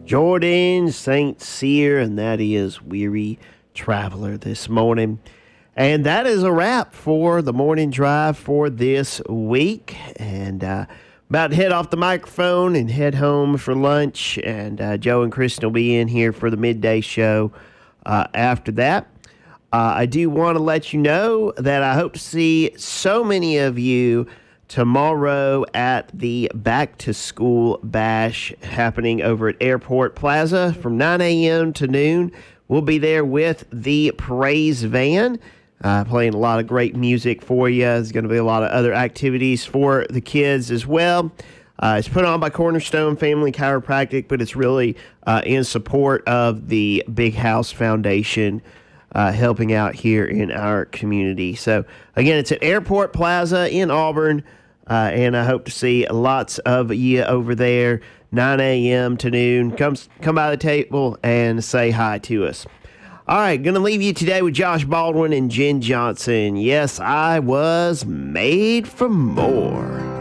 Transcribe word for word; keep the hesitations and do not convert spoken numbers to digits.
Jordan Saint Cyr, and that is Weary Traveler this morning. And that is a wrap for the morning drive for this week. And uh, about to head off the microphone and head home for lunch. And uh, Joe and Kristen will be in here for the midday show uh, after that. Uh, I do want to let you know that I hope to see so many of you tomorrow at the Back to School Bash happening over at Airport Plaza from nine a.m. to noon. We'll be there with the Praise Van, uh, playing a lot of great music for you. There's going to be a lot of other activities for the kids as well. Uh, it's put on by Cornerstone Family Chiropractic, but it's really uh, in support of the Big House Foundation, Uh, helping out here in our community. So, again, it's at Airport Plaza in Auburn, uh, and I hope to see lots of you over there, nine a.m. to noon. Come, come by the table and say hi to us. All right, going to leave you today with Josh Baldwin and Jen Johnson. Yes, I was made for more.